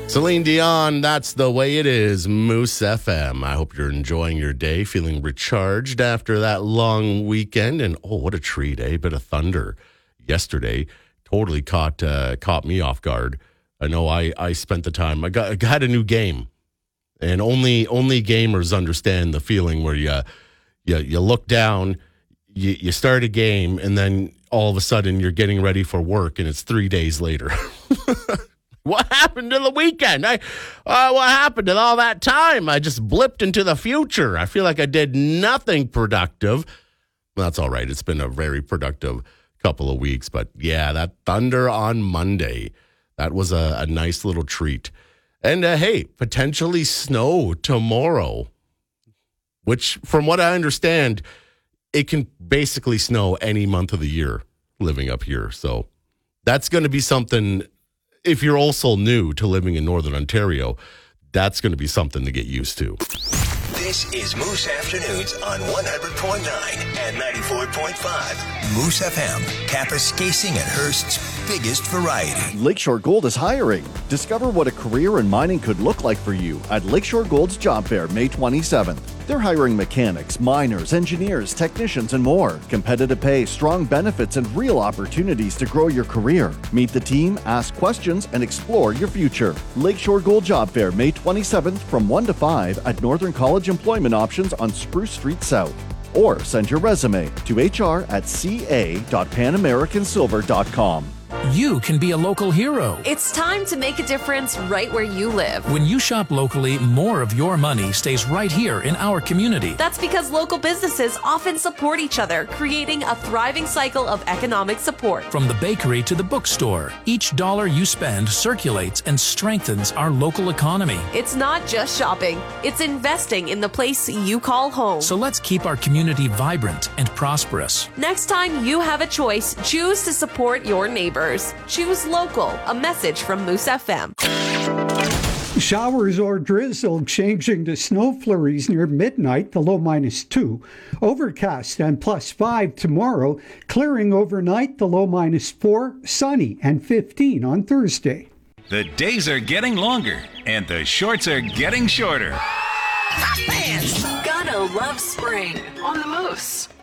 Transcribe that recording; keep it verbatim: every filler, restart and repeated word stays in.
Celine Dion, that's the way it is. Moose F M. I hope you're enjoying your day, feeling recharged after that long weekend. And oh, what a treat, eh? Bit of thunder yesterday totally caught uh, caught me off guard. I know I, I spent the time. I got I got a new game, and only only gamers understand the feeling where you you you look down, you you start a game, and then all of a sudden you're getting ready for work, and it's three days later. What happened to the weekend? I, uh, what happened to all that time? I just blipped into the future. I feel like I did nothing productive. Well, that's all right. It's been a very productive couple of weeks. But yeah, that thunder on Monday, that was a, a nice little treat. And uh, hey, potentially snow tomorrow, which from what I understand, it can basically snow any month of the year living up here. So that's going to be something. If you're also new to living in Northern Ontario, that's going to be something to get used to. This is Moose Afternoons on one hundred point nine and ninety-four point five. Moose F M, Kapuskasing and Hearst's biggest variety. Lakeshore Gold is hiring. Discover what a career in mining could look like for you at Lakeshore Gold's Job Fair, May twenty-seventh. They're hiring mechanics, miners, engineers, technicians, and more. Competitive pay, strong benefits, and real opportunities to grow your career. Meet the team, ask questions, and explore your future. Lakeshore Gold Job Fair, May twenty-seventh from one to five at Northern College Employment Options on Spruce Street South. Or send your resume to h r at c a dot pan american silver dot com. You can be a local hero. It's time to make a difference right where you live. When you shop locally, more of your money stays right here in our community. That's because local businesses often support each other, creating a thriving cycle of economic support. From the bakery to the bookstore, each dollar you spend circulates and strengthens our local economy. It's not just shopping, it's investing in the place you call home. So let's keep our community vibrant and prosperous. Next time you have a choice, choose to support your neighbors. Choose local. A message from Moose F M. Showers or drizzle changing to snow flurries near midnight, the low minus two. Overcast and plus five tomorrow. Clearing overnight, the low minus four. Sunny and fifteen on Thursday. The days are getting longer and the shorts are getting shorter. Hot pants! Gotta love spring on the Moose.